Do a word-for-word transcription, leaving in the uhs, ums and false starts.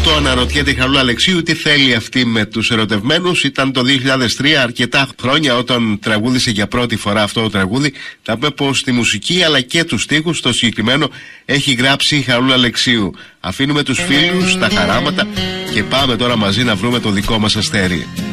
Αυτό αναρωτιέται η Χαρούλα Αλεξίου, τι θέλει αυτή με τους ερωτευμένους. Ήταν το δύο χιλιάδες τρία, αρκετά χρόνια όταν τραγούδισε για πρώτη φορά αυτό το τραγούδι. Θα πούμε πως τη μουσική αλλά και τους στίχους, το συγκεκριμένο, έχει γράψει η Χαρούλα Αλεξίου. Αφήνουμε τους φίλους, τα χαράματα και πάμε τώρα μαζί να βρούμε το δικό μας αστέρι.